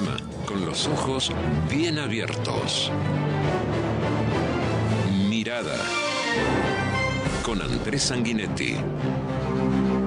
panorama con los ojos bien abiertos. Mirada con Andrés Sanguinetti.